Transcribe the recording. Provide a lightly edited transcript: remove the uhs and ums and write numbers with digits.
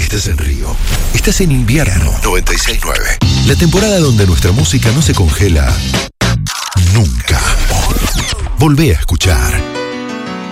Estás en Río. Estás en invierno. 96.9. La temporada donde nuestra música no se congela nunca. Volvé a escuchar